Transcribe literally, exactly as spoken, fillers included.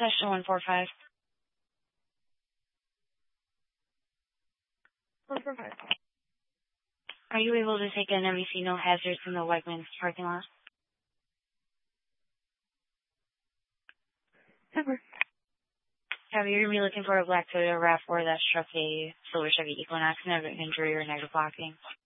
Question one four five. one four five. Are you able to take an M V C no hazard from the Wegmans parking lot? Never. Have you going to be looking for a black Toyota RAV four that struck a silver Chevy Equinox and have an injury or negative blocking?